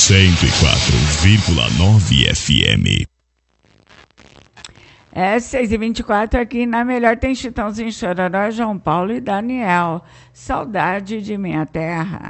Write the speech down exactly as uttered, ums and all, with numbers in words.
cento e quatro vírgula nove F M. É seis e vinte e quatro aqui na Melhor tem Chitãozinho, Chororó, João Paulo e Daniel. Saudade de minha terra.